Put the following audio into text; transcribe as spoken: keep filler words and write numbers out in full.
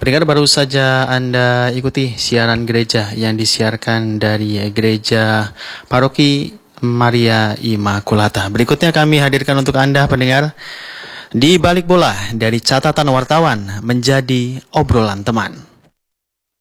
Pendengar, baru saja Anda ikuti siaran gereja yang disiarkan dari Gereja Paroki Maria Immaculata. Berikutnya kami hadirkan untuk Anda pendengar di Balik Bola dari catatan wartawan menjadi obrolan teman.